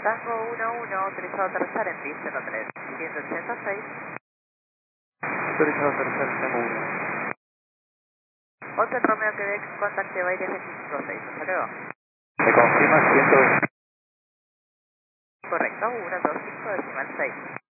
Tango 11, autorizado aterrizar en pista 03, 186. Autorizado tercer, Tango 1. Hotel Romeo Quebec, contacte Baires 256, hasta luego. ¿Me confirma 120? Correcto, 125 decimal 6.